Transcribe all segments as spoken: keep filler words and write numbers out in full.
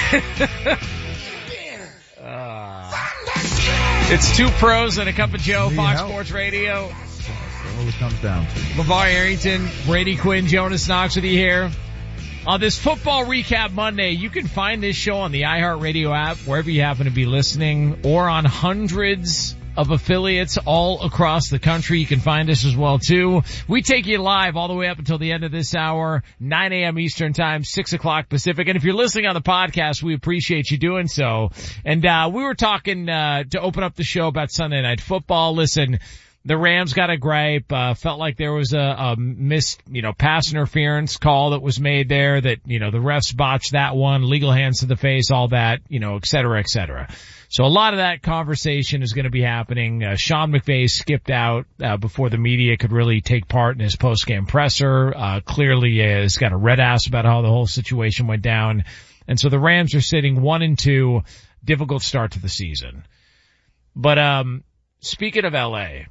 uh, it's two pros and a cup of Joe, Fox Sports Radio. That's all it comes down to. LeVar Arrington, Brady Quinn, Jonas Knox with you here. On this Football Recap Monday, you can find this show on the iHeartRadio app, wherever you happen to be listening, or on hundreds of affiliates all across the country. You can find us as well, too. We take you live all the way up until the end of this hour, nine a.m. Eastern Time, six o'clock Pacific. And if you're listening on the podcast, we appreciate you doing so. And uh we were talking uh to open up the show about Sunday Night Football. Listen, the Rams got a gripe, uh, felt like there was a, a missed, you know, pass interference call that was made there, that, you know, the refs botched that one, legal hands to the face, all that, you know, et cetera, et cetera. So a lot of that conversation is going to be happening. Uh, Sean McVay skipped out, uh, before the media could really take part in his post-game presser. Uh, clearly has got a red ass about how the whole situation went down. And so the Rams are sitting one and two, difficult start to the season. But, um, speaking of L A,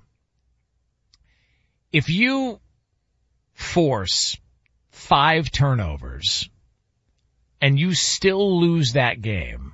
if you force five turnovers and you still lose that game,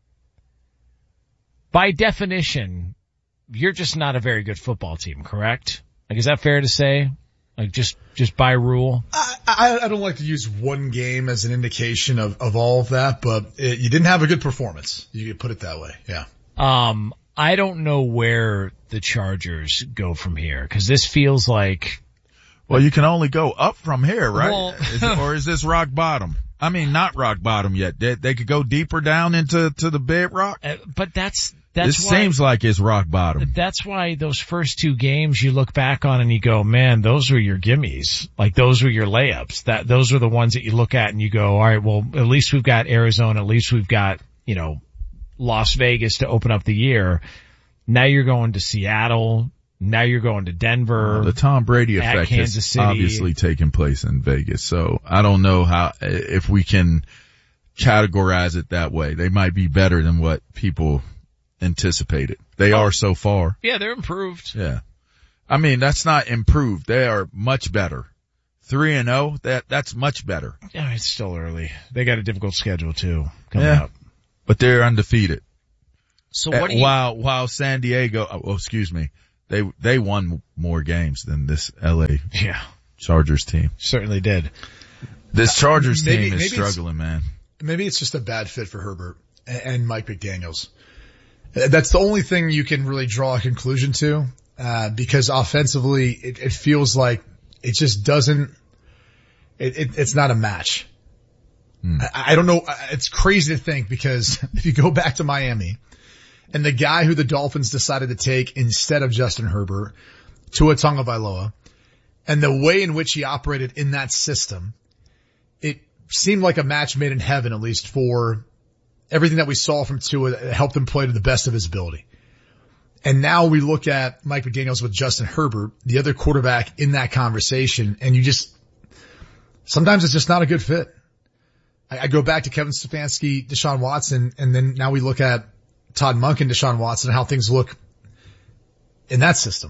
by definition, you're just not a very good football team, correct? Like, is that fair to say? Like, just, just by rule? I, I, I don't like to use one game as an indication of, of all of that, but it, you didn't have a good performance. You could put it that way. Yeah. Um, I don't know where the Chargers go from here, because this feels like... Well, you can only go up from here, right? Well, is it, or is this rock bottom? I mean, not rock bottom yet. They, they could go deeper down into to the bedrock. Uh, but that's that's it why, seems like it's rock bottom. That's why those first two games you look back on and you go, man, those were your gimmies. Like, those were your layups. That those are the ones that you look at and you go, all right, well, at least we've got Arizona. At least we've got, you know, Las Vegas to open up the year. Now you're going to Seattle. Now you're going to Denver. The Tom Brady effect Kansas has City. obviously taken place in Vegas. So I don't know how, if we can categorize it that way. They might be better than what people anticipated. They oh. are so far. Yeah, they're improved. Yeah. I mean, that's not improved. They are much better. Three and oh, that, that's much better. Yeah, it's still early. They got a difficult schedule too coming yeah. up. But they're undefeated. So what do you... While, while San Diego, oh, excuse me, they, they won more games than this L A yeah. Chargers team. Certainly did. This Chargers maybe, team is maybe struggling, man. Maybe it's just a bad fit for Herbert and Mike McDaniels. That's the only thing you can really draw a conclusion to, uh, because offensively it, it feels like it just doesn't, it, it, it's not a match. Hmm. I, I don't know. It's crazy to think, because if you go back to Miami and the guy who the Dolphins decided to take instead of Justin Herbert, Tua Tagovailoa, and the way in which he operated in that system, it seemed like a match made in heaven, at least for everything that we saw from Tua that helped him play to the best of his ability. And now we look at Mike McDaniels with Justin Herbert, the other quarterback in that conversation, and you just, sometimes it's just not a good fit. I, I go back to Kevin Stefanski, Deshaun Watson, and then now we look at Todd Monken, Deshaun Watson, and how things look in that system.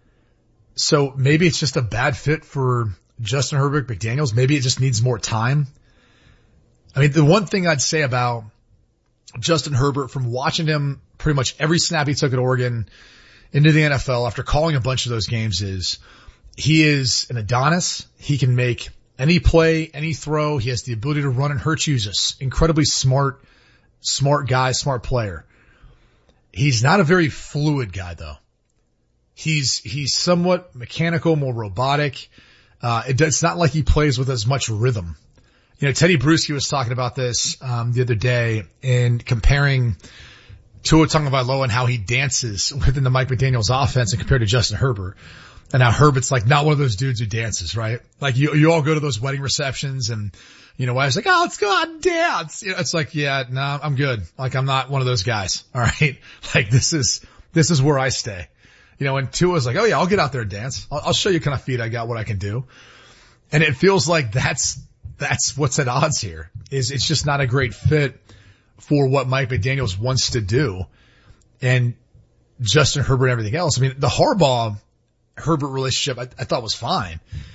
So maybe it's just a bad fit for Justin Herbert, McDaniels. Maybe it just needs more time. I mean, the one thing I'd say about Justin Herbert, from watching him pretty much every snap he took at Oregon into the N F L after calling a bunch of those games, is he is an Adonis. He can make any play, any throw. He has the ability to run and hurt you. He's an incredibly smart, smart guy, smart player. He's not a very fluid guy, though. He's, he's somewhat mechanical, more robotic. Uh, it, it's not like he plays with as much rhythm. You know, Teddy Bruschi was talking about this, um, the other day, and comparing Tua Tagovailoa and how he dances within the Mike McDaniels offense and compared to Justin Herbert. And how Herbert's like not one of those dudes who dances, right? Like you, you all go to those wedding receptions and, you know, wife's like, oh, let's go out and dance. You know, it's like, yeah, no, nah, I'm good. Like, I'm not one of those guys. All right. Like, this is, this is where I stay. You know, and Tua's like, oh yeah, I'll get out there and dance. I'll, I'll show you kind of feet I got, what I can do. And it feels like that's, that's what's at odds here, is it's just not a great fit for what Mike McDaniels wants to do. And Justin Herbert and everything else. I mean, the Harbaugh Herbert relationship I, I thought was fine.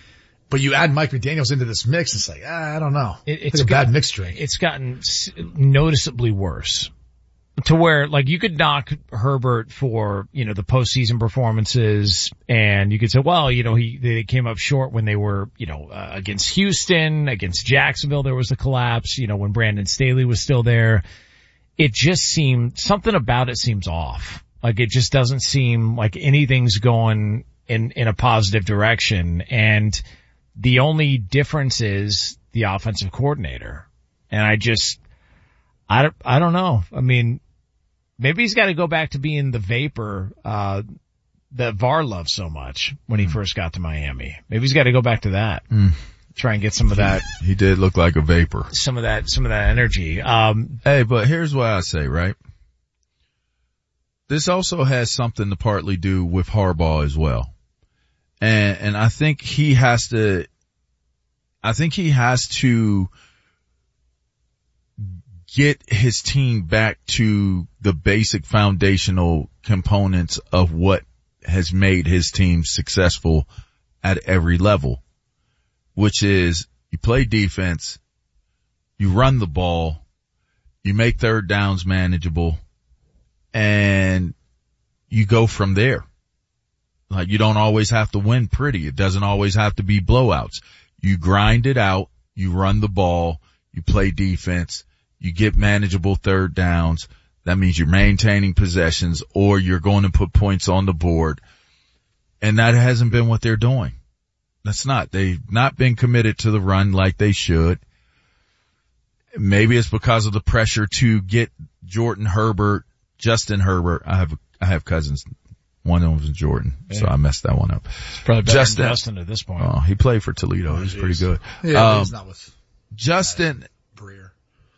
But you add Mike McDaniels into this mix, it's like, ah, I don't know. It, it's it's like a got, bad mixed drink. It's gotten noticeably worse. To where, like, you could knock Herbert for, you know, the postseason performances, and you could say, well, you know, he, they came up short when they were, you know, uh, against Houston, against Jacksonville, there was a collapse, you know, when Brandon Staley was still there. It just seemed, something about it seems off. Like, it just doesn't seem like anything's going in, in a positive direction, and the only difference is the offensive coordinator. And I just, I don't, I don't know. I mean, maybe he's got to go back to being the vapor, uh, that V A R loved so much when he mm. first got to Miami. Maybe he's got to go back to that. Mm. Try and get some of that. He did look like a vapor. Some of that, some of that energy. Um, hey, but here's what I say, right? This also has something to partly do with Harbaugh as well. And, and I think he has to, I think he has to get his team back to the basic foundational components of what has made his team successful at every level, which is you play defense, you run the ball, you make third downs manageable, and you go from there. Like, you don't always have to win pretty. It doesn't always have to be blowouts. You grind it out, you run the ball, you play defense, you get manageable third downs. That means you're maintaining possessions, or you're going to put points on the board. And that hasn't been what they're doing. That's not. They've not been committed to the run like they should. Maybe it's because of the pressure to get Jordan Herbert, Justin Herbert. I have, I have cousins. One of them was Jordan, yeah. So I messed that one up. It's probably better Justin, than Justin at this point. Oh, he played for Toledo. Oh, he's pretty good. Yeah, um, he's not with Justin uh, Breer.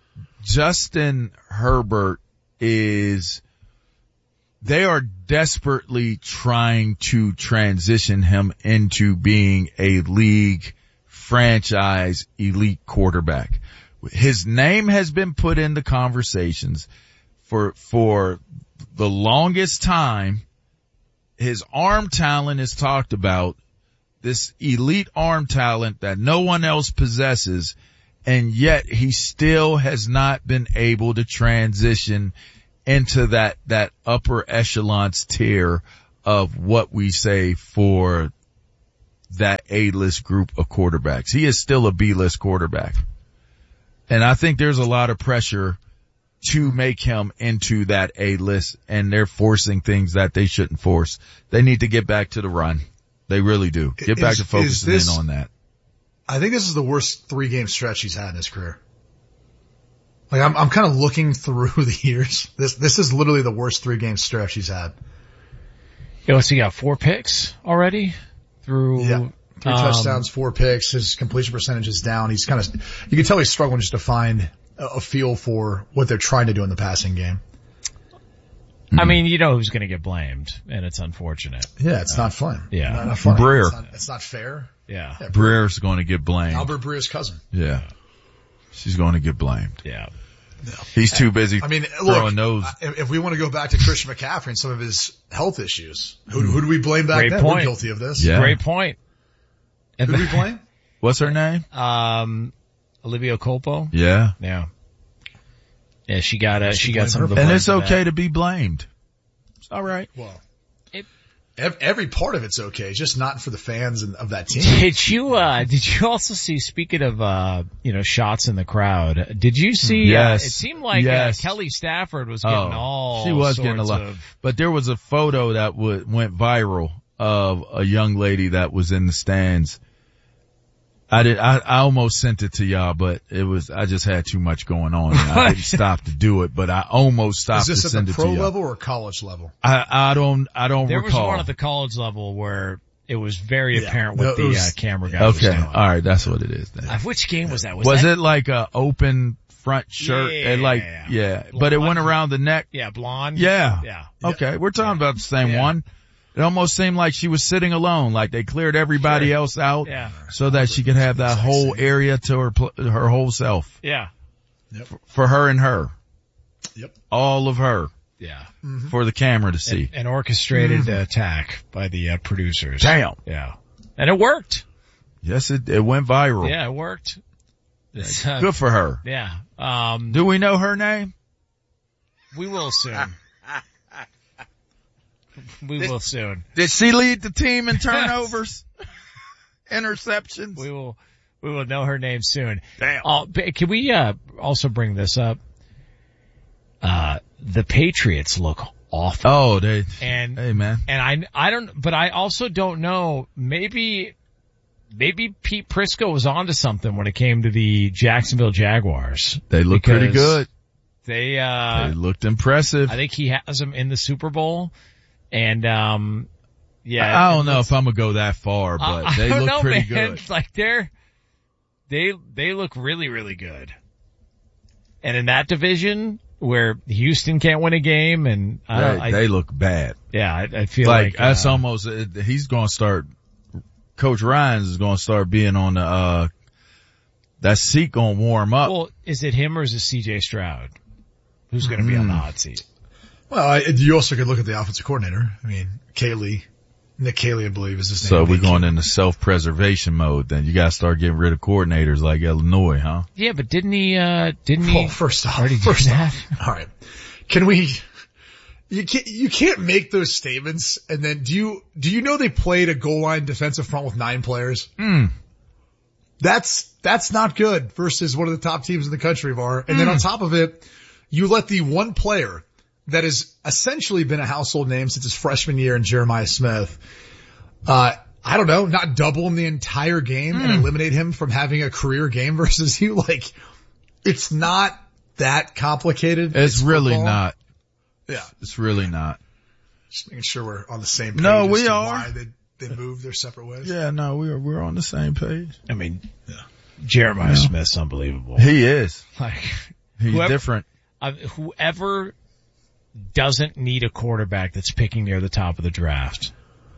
Justin Herbert is, they are desperately trying to transition him into being a league franchise elite quarterback. His name has been put into conversations for, for the longest time. His arm talent is talked about, this elite arm talent that no one else possesses, and yet he still has not been able to transition into that, that upper echelons tier of what we say for that A-list group of quarterbacks. He is still a B-list quarterback. And I think there's a lot of pressure to make him into that A-list, and they're forcing things that they shouldn't force. They need to get back to the run. They really do. Get is, back to focusing this, in on that. I think this is the worst three-game stretch he's had in his career. Like, I'm, I'm kind of looking through the years. This, this is literally the worst three-game stretch he's had. Yeah, what's he got? Four picks already through. Yeah. Three um, touchdowns, four picks. His completion percentage is down. He's kind of, you can tell he's struggling just to find a feel for what they're trying to do in the passing game. I mean, you know who's going to get blamed, and it's unfortunate. Yeah, it's uh, not fun. Yeah. Not, not fun. Breer. It's not, it's not fair. Yeah. yeah Breer's going to get blamed. Albert Breer's cousin. Yeah. She's going to get blamed. Yeah. No. He's too busy I mean, throwing look, those. If we want to go back to Christian McCaffrey and some of his health issues, who, who do we blame back Great then? Point. We're guilty of this. Yeah. Great point. Who do we blame? What's her name? Um, Olivia Culpo. Yeah. Yeah. Yeah, she got uh, she got some of the And it's blame okay that. to be blamed. It's all right. Well, It, every part of it's okay, just not for the fans and, of that team. did you uh did you also see, speaking of uh you know shots in the crowd, did you see Yes. uh, it seemed like Yes. uh, Kelly Stafford was getting Oh, all she was sorts getting a lot. of, But there was a photo that w- went viral of a young lady that was in the stands. I did, I, I almost sent it to y'all, but it was, I just had too much going on and I didn't stop to do it, but I almost stopped to Is this send at it the to pro y'all. level or college level? I, I don't, I don't there recall. was one at the college level where it was very Yeah. apparent No, what it the was- uh, camera guy was Okay. doing. All right. That's what it is then. Uh, which game was that? Was, Was that, it like a open front shirt Yeah. and like, yeah, but it went around the neck? Yeah, blonde. Yeah. Yeah. Okay. We're talking about the same Yeah. one. It almost seemed like she was sitting alone, like they cleared everybody Sure. else out Yeah. so that she could have that whole area to her, pl- her whole self. Yeah. Yep. For her and her. Yep. All of her. Yeah. Mm-hmm. For the camera to see. An, an orchestrated mm-hmm. attack by the uh, producers. Damn. Yeah. And it worked. Yes, it, it went viral. Yeah, it worked. It's, uh, Good for her. Yeah. Um, Do we know her name? we will soon. we will soon. Did she lead the team in turnovers? Interceptions? We will, we will know her name soon. Damn. Uh, can we, uh, also bring this up? Uh, the Patriots look awful. Oh, they, And, hey man. and I, I don't, but I also don't know, maybe, maybe Pete Prisco was onto something when it came to the Jacksonville Jaguars. They look pretty Because good. They, uh, They looked impressive. I think he has them in the Super Bowl. And, um, yeah. I don't know if I'm gonna go that far, but I, they I don't look know, pretty man. good. Like they're, they, they look really, really good. And in that division where Houston can't win a game and, I don't, They, I, they look bad. yeah, I, I feel Like, like, that's uh, almost, he's gonna start, Coach Ryans is gonna start being on the, uh, that seat gonna warm up. well, is it him or is it C J Stroud? Who's going to be on the hot seat? Well, I, you also could look at the offensive coordinator. I mean, Caley, Nick Caley, I believe is his name. So we're Nick going Caley. into self-preservation mode then. You gotta start getting rid of coordinators like Illinois, huh? Yeah, but didn't he, uh, didn't he Well, first off, already do first that? off, all right. Can we, you can't, you can't make those statements and then do you, do you know they played a goal line defensive front with nine players? Mm. That's, that's not good versus one of the top teams in the country are. And then on top of it, you let the one player that has essentially been a household name since his freshman year in Jeremiah Smith, uh, I don't know, not double him the entire game and eliminate him from having a career game versus you. Like, it's not that complicated. It's, really football. not. Yeah. It's really not. Just making sure we're on the same page. No, as we to are. Why they, they moved their separate ways. Yeah, no, we're, we're on the same page. I mean, Jeremiah Smith's unbelievable. He is. Like, He's Whoever- different. uh, whoever doesn't need a quarterback that's picking near the top of the draft,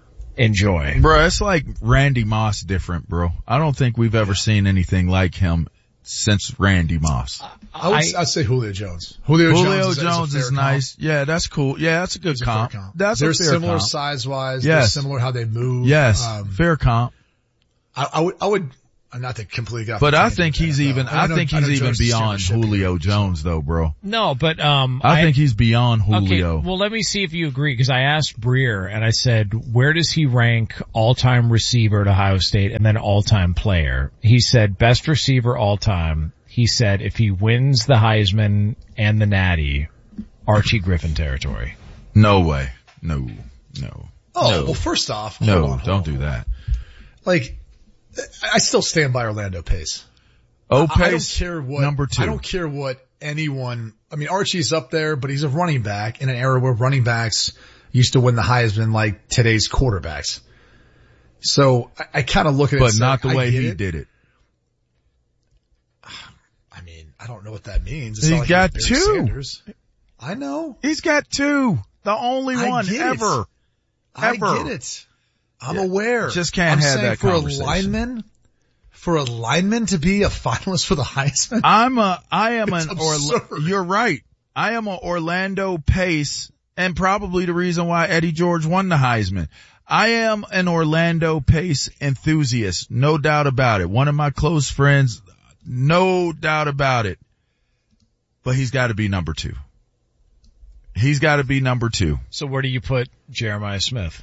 enjoy. Bro, it's like Randy Moss different, bro. I don't think we've ever seen anything like him since Randy Moss. I would, I- I'd say Julio Jones. Julio, Julio Jones is, Jones is, a is fair nice. comp. Yeah, that's cool. Yeah, that's a good He's a fair comp. comp. That's They're a fair similar comp. size wise. They're Yes. similar how they move. Yes, Um, fair comp. I, I would, I would, not to completely get off But the I tangent think with he's that, even, though. I know- think I know he's even Jones is beyond championship Julio here, so- Jones though, bro. No, but um, I think he's beyond Julio. Okay, well, let me see if you agree, because I asked Breer and I said, where does he rank all-time receiver at Ohio State and then all-time player? He said best receiver all-time. He said if he wins the Heisman and the Natty, Archie Griffin territory. No way. No. No. Oh, No. well, first off, No, hold on, hold don't on. do that. Like, I still stand by Orlando Pace. Oh, I don't Pace, care what, number two. I don't care what anyone, I mean, Archie's up there, but he's a running back in an era where running backs used to win the Heisman like today's quarterbacks. So I, I kind of look at it But and say, not the I way get he it. did it. I mean, I don't know what that means. It's He's not like got Barry two. Sanders. I know. He's got two. The only I one get it. ever. I Ever. get it. I'm Yeah. aware. Just can't I'm have saying that for conversation. a lineman, for a lineman to be a finalist for the Heisman. I'm a, I am It's an absurd. Orlando, you're right. I am an Orlando Pace and probably the reason why Eddie George won the Heisman. I am an Orlando Pace enthusiast. No doubt about it. One of my close friends. No doubt about it. But he's got to be number two. He's got to be number two. So where do you put Jeremiah Smith?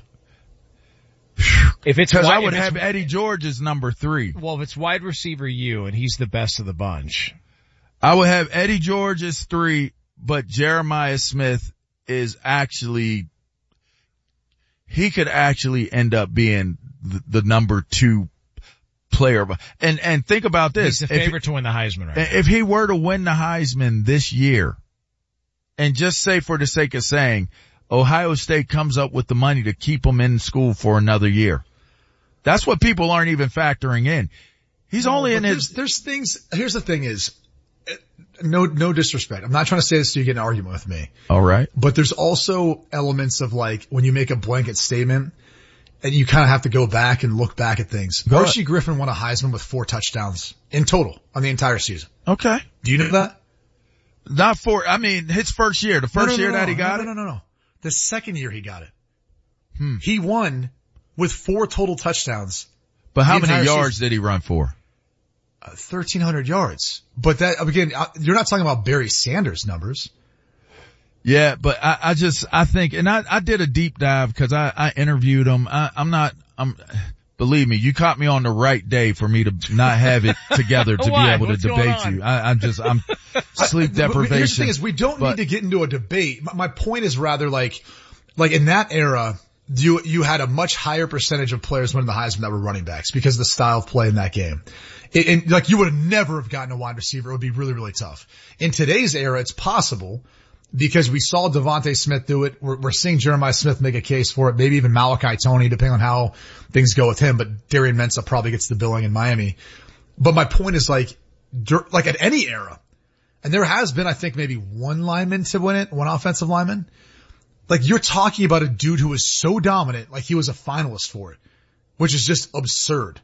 If it's Cause wide, I would if it's- have Eddie George as number three. well, if it's wide receiver you and he's the best of the bunch. I would have Eddie George as three, but Jeremiah Smith is actually, he could actually end up being the, the number two player. And, and think about this. He's the If- favorite to win the Heisman right now. If he were to win the Heisman this year, and just say for the sake of saying, Ohio State comes up with the money to keep him in school for another year. That's what people aren't even factoring in. He's No, only but in there's, his, there's things, here's the thing is, eh, no, no disrespect. I'm not trying to say this so you get an argument with me, all right. but there's also elements of like when you make a blanket statement and you kind of have to go back and look back at things. Go Archie Griffin won a Heisman with four touchdowns in total on the entire season. Okay. Do you know that? Not for, I mean, his first year, the first No, no, no, year no, that he no, got no, it. No, no, no, no. The second year he got it. Hmm. He won with four total touchdowns. But how The many entire yards season. did he run for? Uh, thirteen hundred yards. But that, again, uh, you're not talking about Barry Sanders numbers. Yeah, but I, I just, I think, and I, I did a deep dive because I, I interviewed him. I, I'm not, I'm, believe me, you caught me on the right day for me to not have it together to Why? be able What's to going debate on? you. I, I'm just, I'm sleep But deprivation. Here's the thing is we don't but- need to get into a debate. My, my point is rather like, like in that era, you, you had a much higher percentage of players winning the Heisman that were running backs because of the style of play in that game. It, and like you would have never have gotten a wide receiver. It would be really, really tough. In today's era, it's possible because we saw Devontae Smith do it. We're, we're seeing Jeremiah Smith make a case for it. Maybe even Malachi Toney, depending on how things go with him. But Darian Mensah probably gets the billing in Miami. But my point is like, dur- like at any era, and there has been, I think, maybe one lineman to win it, one offensive lineman. Like you're talking about a dude who was so dominant, like he was a finalist for it, which is just absurd.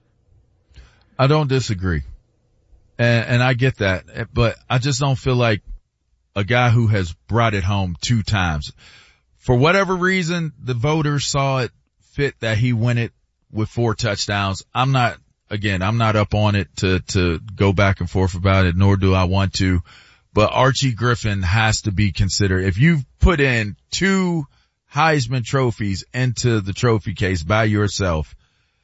I don't disagree. And, and I get that, but I just don't feel like a guy who has brought it home two times. For whatever reason, the voters saw it fit that he win it with four touchdowns. I'm not, again, I'm not up on it to, to go back and forth about it, nor do I want to, but Archie Griffin has to be considered. If you've put in two Heisman trophies into the trophy case by yourself,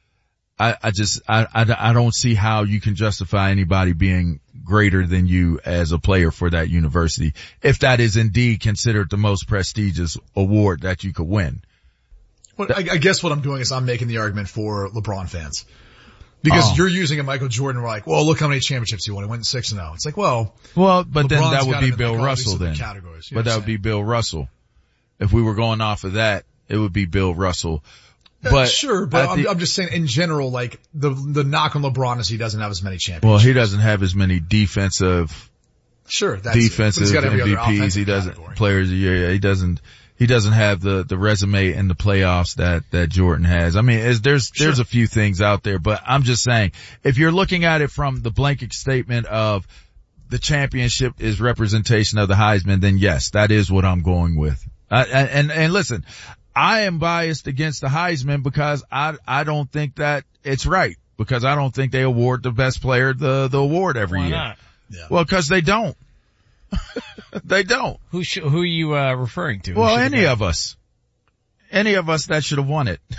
I, I just, I, I, I don't see how you can justify anybody being greater than you as a player for that university, if that is indeed considered the most prestigious award that you could win. Well, I, I guess what I'm doing is I'm making the argument for LeBron fans. Because Oh. you're using a Michael Jordan, we're like, well, look how many championships he won. He went six and oh. It's like, well, Well, but then LeBron's that would got be him in, Bill like, all Russell these then. different categories. You But know that what would be I'm Bill Russell. If we were going off of that, it would be Bill Russell. saying? But Uh, sure, but at I'm, the- I'm just saying in general, like the, the knock on LeBron is he doesn't have as many championships. well, he doesn't have as many defensive Sure, that's it. But he's defensive got every M V other Ps. offensive He doesn't category. players of the year. He doesn't. He doesn't have the the resume in the playoffs that that Jordan has. I mean, is, there's Sure. there's a few things out there, but I'm just saying if you're looking at it from the blanket statement of the championship is representation of the Heisman, then yes, that is what I'm going with. I, and, and and listen, I am biased against the Heisman because I I don't think that it's right, because I don't think they award the best player the the award every Why year. not? Yeah. Well, because they don't. They don't. Who sh- who are you uh, referring to? Who Well, should've any got- of us. Any of us that should have won it.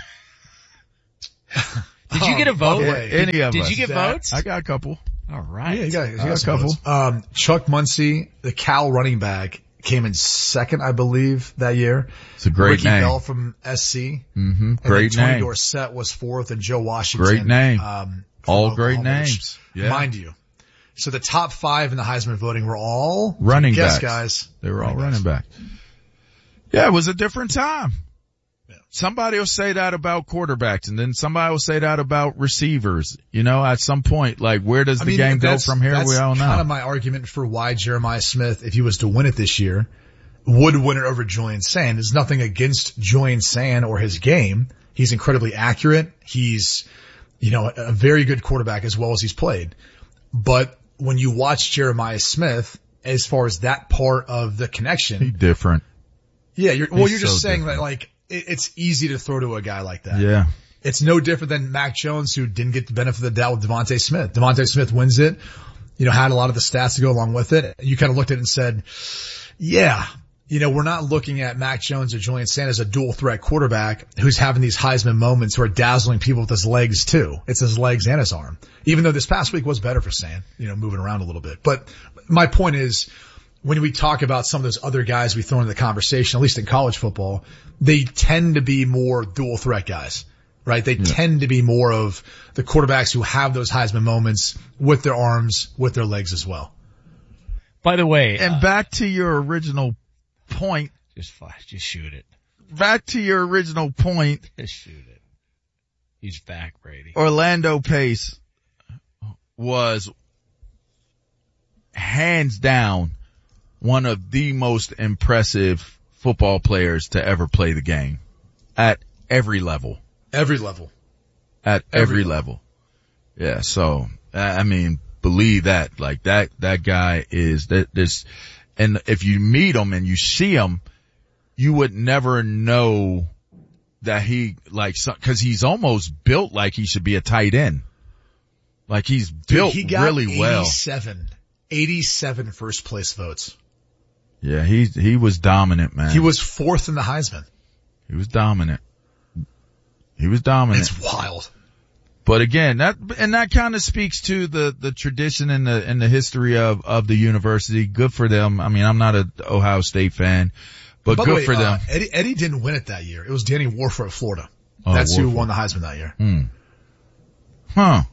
Did you get a Oh, by vote? the way, Any of Did us. you get That- votes? I got a couple. All right. Yeah, you got, you Uh, got a some couple. votes. Um, Chuck Muncie, the Cal running back, came in second, I believe, that year. It's a great Ricky name. Bell from S C. Mm-hmm. And Great then Tony name. Dorsett was fourth, and Joe Washington. Great name. Um, from All great Oklahoma, which, names. Yeah. Mind you. So the top five in the Heisman voting were all Running guess, backs. guys. They were all Running running back. Yeah, it was a different time. Yeah. Somebody will say that about quarterbacks, and then somebody will say that about receivers. You know, at some point, like, where does I the mean, game go that's- from here? That's We don't kind know. of my argument for why Jeremiah Smith, if he was to win it this year, would win it over Julian Sand. There's nothing against Julian Sand or his game. He's incredibly accurate. He's, you know, a very good quarterback as well as he's played. But when you watch Jeremiah Smith, as far as that part of the connection, He's different. yeah, you're, well, he's you're just so saying different. that like, it, it's easy to throw to a guy like that. Yeah. It's no different than Mac Jones, who didn't get the benefit of the doubt with Devontae Smith. Devontae Smith wins it, you know, had a lot of the stats to go along with it. You kind of looked at it and said, yeah, you know, we're not looking at Mac Jones or Julian Sanders as a dual threat quarterback who's having these Heisman moments who are dazzling people with his legs too. It's his legs and his arm. Even though this past week was better for Sand, you know, moving around a little bit. But my point is, when we talk about some of those other guys we throw into the conversation, at least in college football, they tend to be more dual threat guys, right? They Yeah. tend to be more of the quarterbacks who have those Heisman moments with their arms, with their legs as well. By the way, And uh, back to your original point, just flash, just shoot it. back to your original point, Just shoot it. He's back, Brady. Orlando Pace was hands down one of the most impressive football players to ever play the game at every level, Every level. at Every every level. Yeah. So, I I mean, believe that, like that, that guy is that this, and if you meet him and you see him, you would never know that he like, so, cause he's almost built like he should be a tight end. Like he's built Dude, he got really well. eighty-seven, eighty-seven first place votes. Yeah, he he was dominant, man. He was fourth in the Heisman. He was dominant. He was dominant. It's wild. But again, that and that kind of speaks to the the tradition and the and the history of of the university. Good for them. I mean, I'm not an Ohio State fan, but By good the way, for them. Uh, Eddie, Eddie didn't win it that year. It was Danny Warford of Florida. Oh, That's Warford. who won the Heisman that year. Hmm. Huh.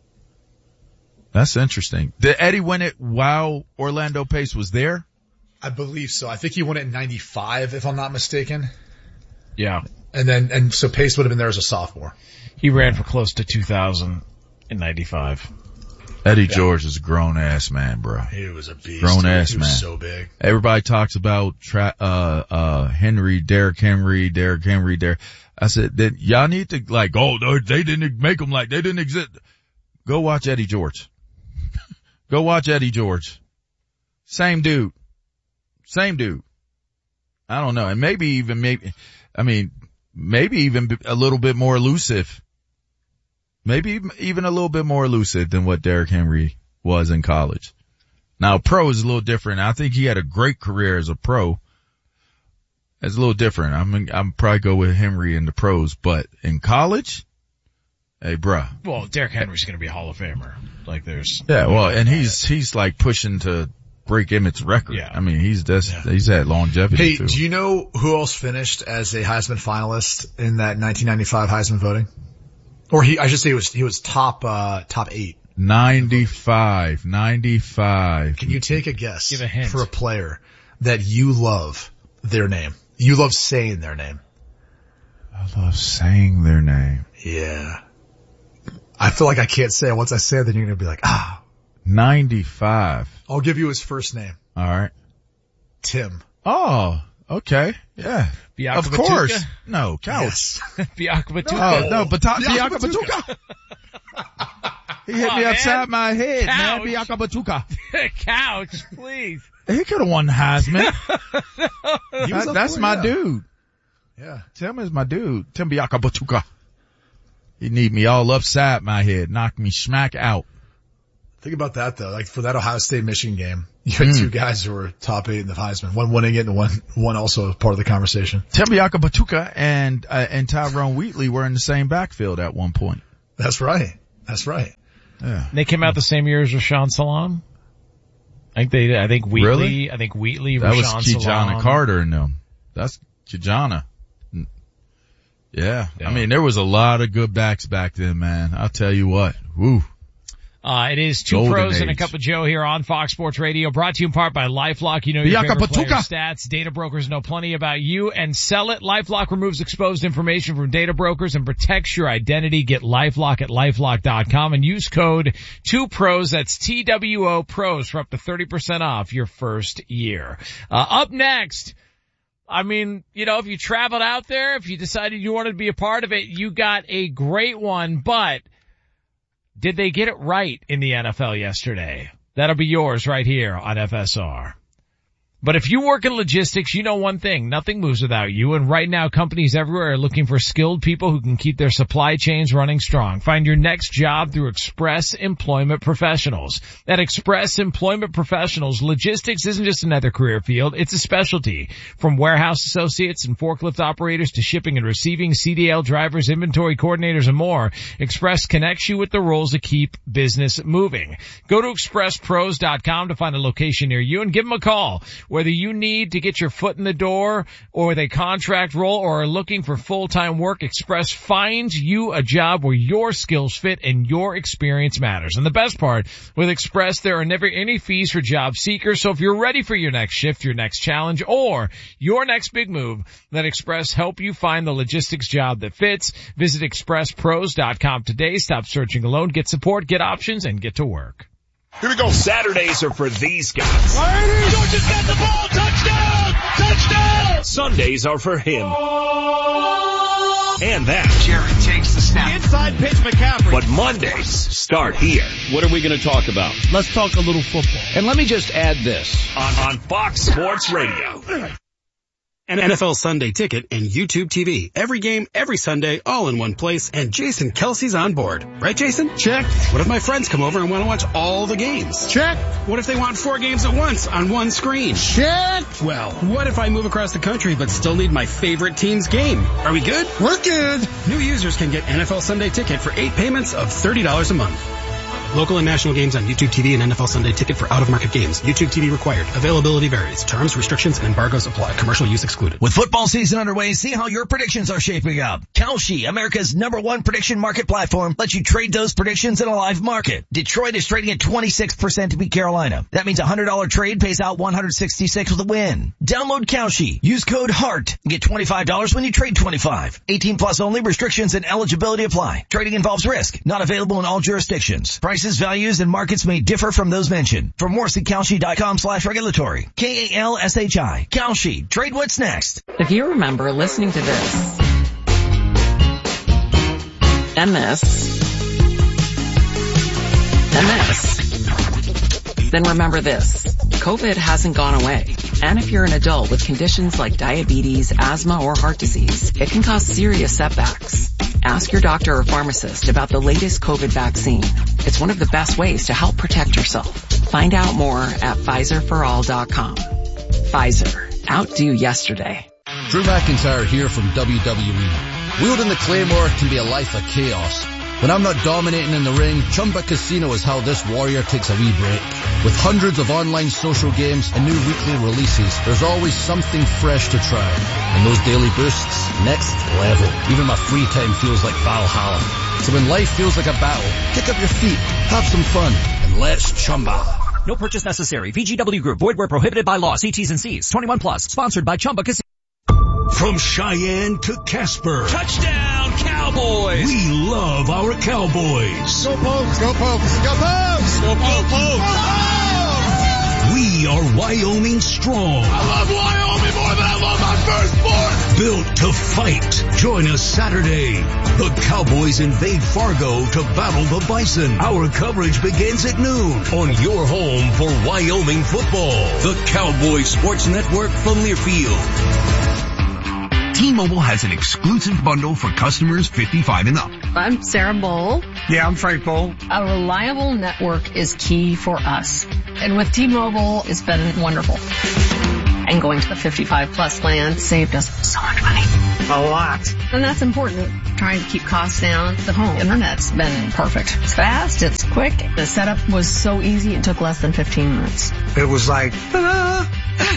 That's interesting. Did Eddie win it while Orlando Pace was there? I believe so. I think he won it in ninety-five, if I'm not mistaken. Yeah. And then, and so Pace would have been there as a sophomore. He ran for close to two thousand in ninety-five. Eddie yeah. George is a grown ass man, bro. He was a beast. Grown dude. ass he was man. So big. Everybody talks about tra- uh uh Henry, Derrick Henry, Derrick Henry, Derrick. I said that y'all need to like, oh, they didn't make them like they didn't exist. Go watch Eddie George. Go watch Eddie George. Same dude. Same dude. I don't know. And maybe even maybe, I mean, maybe even a little bit more elusive. Maybe even a little bit more elusive than what Derrick Henry was in college. Now, pro is a little different. I think he had a great career as a pro. It's a little different. I'm, I'm probably go with Henry in the pros, but in college, hey, bruh. Well, Derrick Henry's going to be a Hall of Famer. Like there's. Yeah, well, and he's, he's like pushing to break Emmitt's record. Yeah. I mean, he's just, yeah. he's had longevity Hey, too. do you know who else finished as a Heisman finalist in that nineteen ninety-five Heisman voting? Or he, I should say he was, he was top, uh, top eight. ninety-five, ninety-five. Can you take a guess Give a hint. for a player that you love their name? You love saying their name. I love saying their name. Yeah. I feel like I can't say it. Once I say it, then you're going to be like, ah. ninety-five. I'll give you his first name. All right. Tim. Oh, okay. Yeah. Bianca of course. Batuka? No, Couch. Yes. Bianca Batuka. Oh, no, Bata- Bianca Bianca Batuka. He hit Come me on, upside man. my head, Couch. man. Bianca Batuka. Couch, please. He could have won the Heisman. He was That- up that's for it, my yeah. dude. Yeah. Tim is my dude. Tim Bianca Batuka. He need me all upside my head, knock me smack out. Think about that though. Like for that Ohio State Michigan game, you had Mm. two guys who were top eight in the Heisman. One winning it and one, one also part of the conversation. Tim Bianca Batuka and, uh, and Tyrone Wheatley were in the same backfield at one point. That's right. That's right. Yeah. They came out the same year as Rashawn Salam. I think they, I think Wheatley, Really? I think Wheatley, That was Rashawn Kijana Salam. Carter and them. That's Kijana. Yeah. Yeah. I mean, there was a lot of good backs back then, man. I'll tell you what. Woo. Uh, it is two Golden pros and a age. cup of Joe here on Fox Sports Radio, brought to you in part by LifeLock. You know your Bianca favorite player Batuka. stats. Data brokers know plenty about you and sell it. LifeLock removes exposed information from data brokers and protects your identity. Get LifeLock at LifeLock dot com and use code two pros. That's T W O pros for up to thirty percent off your first year. Uh, up next, I mean, you know, if you traveled out there, if you decided you wanted to be a part of it, you got a great one, but did they get it right in the N F L yesterday? That'll be yours right here on F S R. But if you work in logistics, you know one thing, nothing moves without you. And right now, companies everywhere are looking for skilled people who can keep their supply chains running strong. Find your next job through Express Employment Professionals. At Express Employment Professionals, logistics isn't just another career field, it's a specialty. From warehouse associates and forklift operators to shipping and receiving, C D L drivers, inventory coordinators, and more, Express connects you with the roles that keep business moving. Go to express pros dot com to find a location near you and give them a call. Whether you need to get your foot in the door or with a contract role or are looking for full-time work, Express finds you a job where your skills fit and your experience matters. And the best part, with Express, there are never any fees for job seekers. So if you're ready for your next shift, your next challenge, or your next big move, let Express help you find the logistics job that fits. Visit express pros dot com today. Stop searching alone. Get support, get options, and get to work. Here we go. Saturdays are for these guys. Georgia's got the ball. Touchdown! Touchdown! Sundays are for him. And that. Jared takes the snap. Inside pitch McCaffrey. But Mondays start here. What are we going to talk about? Let's talk a little football. And let me just add this. On, on Fox Sports Radio. An N F L Sunday Ticket and YouTube T V. Every game, every Sunday, all in one place, and Jason Kelsey's on board. Right, Jason? Check. What if my friends come over and want to watch all the games? Check. What if they want four games at once on one screen? Check. Well, what if I move across the country but still need my favorite team's game? Are we good? We're good. New users can get N F L Sunday Ticket for eight payments of thirty dollars a month. Local and national games on YouTube T V and N F L Sunday Ticket for out-of-market games. YouTube T V required. Availability varies. Terms, restrictions, and embargoes apply. Commercial use excluded. With football season underway, see how your predictions are shaping up. Kalshi, America's number one prediction market platform, lets you trade those predictions in a live market. Detroit is trading at twenty-six percent to beat Carolina. That means a one hundred dollars trade pays out one hundred sixty-six with a win. Download Kalshi. Use code HEART and get twenty-five dollars when you trade twenty-five. eighteen plus only. Restrictions and eligibility apply. Trading involves risk. Not available in all jurisdictions. Prices, values, and markets may differ from those mentioned. For more, see Kalshi.com slash regulatory. K A L S H I. Kalshi. Trade what's next. If you remember listening to this and this and this, then remember this. COVID hasn't gone away. And if you're an adult with conditions like diabetes, asthma, or heart disease, it can cause serious setbacks. Ask your doctor or pharmacist about the latest COVID vaccine. It's one of the best ways to help protect yourself. Find out more at Pfizer for all dot com. Pfizer. Outdo yesterday. Drew McIntyre here from W W E. Wielding the Claymore can be a life of chaos. When I'm not dominating in the ring, Chumba Casino is how this warrior takes a wee break. With hundreds of online social games and new weekly releases, there's always something fresh to try. And those daily boosts, next level. Even my free time feels like Valhalla. So when life feels like a battle, kick up your feet, have some fun, and let's Chumba. No purchase necessary. V G W Group. Void where prohibited by law. See T's and C's. twenty-one plus. Sponsored by Chumba Casino. From Cheyenne to Casper. Touchdown, Cowboys! We love our Cowboys. Go Pokes, go Pokes, go Pokes! Go Pokes! Go Pokes! We are Wyoming strong. I love Wyoming more than I love my firstborn! Built to fight. Join us Saturday. The Cowboys invade Fargo to battle the Bison. Our coverage begins at noon on your home for Wyoming football. The Cowboys Sports Network from Learfield. T-Mobile has an exclusive bundle for customers fifty-five and up. I'm Sarah Bowl. Yeah, I'm Frank Bowl. A reliable network is key for us. And with T-Mobile, it's been wonderful. And going to the fifty-five plus plan saved us so much money. A lot. And that's important. Trying to keep costs down. The home internet's been perfect. It's fast. It's quick. The setup was so easy. It took less than fifteen minutes. It was like, ta-da!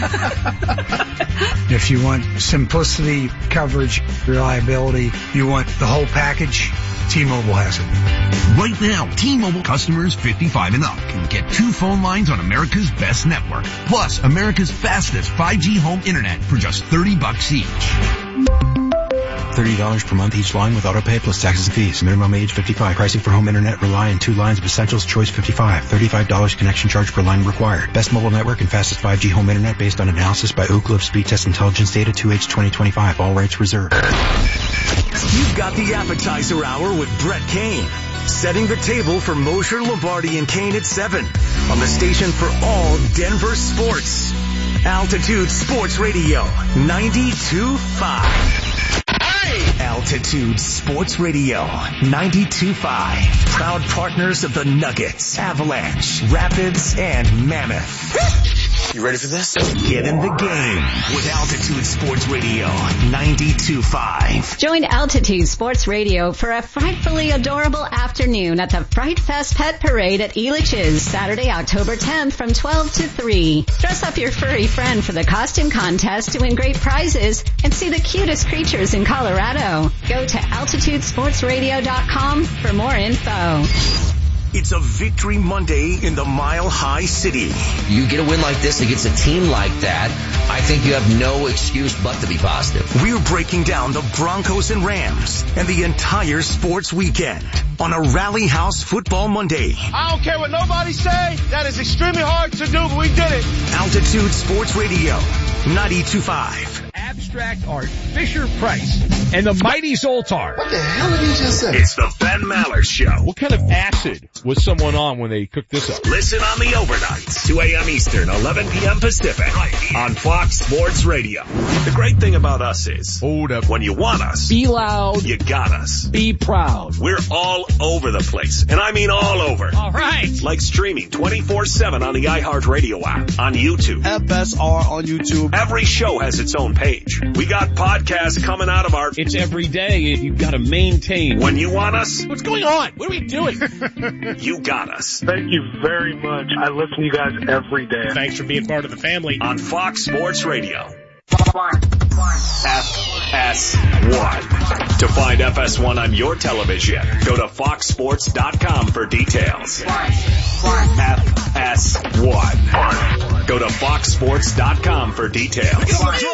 If you want simplicity, coverage, reliability, you want the whole package, T-Mobile has it. Right now, T-Mobile customers fifty-five and up can get two phone lines on America's best network, plus America's fastest five G home internet for just thirty bucks each. thirty dollars per month each line with autopay plus taxes and fees. Minimum age fifty-five. Pricing for home internet rely on two lines of Essentials Choice fifty-five. thirty-five dollars connection charge per line required. Best mobile network and fastest five G home internet based on analysis by Ookla of Speed Test Intelligence Data two H twenty twenty-five. All rights reserved. You've got the appetizer hour with Brett Kane. Setting the table for Mosher, Lombardi, and Kane at seven on the station for all Denver sports. Altitude Sports Radio ninety-two point five. Altitude Sports Radio ninety-two point five. Proud partners of the Nuggets, Avalanche, Rapids, and Mammoth. You ready for this? Get in the game with Altitude Sports Radio ninety-two point five. Join Altitude Sports Radio for a frightfully adorable afternoon at the Fright Fest Pet Parade at Elitch's, Saturday, October tenth from twelve to three. Dress up your furry friend for the costume contest to win great prizes and see the cutest creatures in Colorado. Go to altitude sports radio dot com for more info. It's a Victory Monday in the Mile High City. You get a win like this against a team like that, I think you have no excuse but to be positive. We're breaking down the Broncos and Rams and the entire sports weekend on a Rally House Football Monday. I don't care what nobody say. That is extremely hard to do, but we did it. Altitude Sports Radio ninety-two point five. Abstract Art, Fisher Price, and the Mighty Zoltar. What the hell did he just say? It's the Ben Maller Show. What kind of acid was someone on when they cooked this up? Listen on the overnights, two a.m. Eastern, eleven p.m. Pacific, right here on Fox Sports Radio. The great thing about us is, hold up, when you want us, be loud, you got us. Be proud. We're all over the place, and I mean all over. All right. Like streaming twenty-four seven on the iHeartRadio app, on YouTube. F S R on YouTube. Every show has its own page. We got podcasts coming out of our... It's every day. You've got to maintain. When you want us... What's going on? What are we doing? You got us. Thank you very much. I listen to you guys every day. Thanks for being part of the family. On Fox Sports Radio. F S one. To find F S one on your television, go to fox sports dot com for details. F S one. Go to fox sports dot com for details.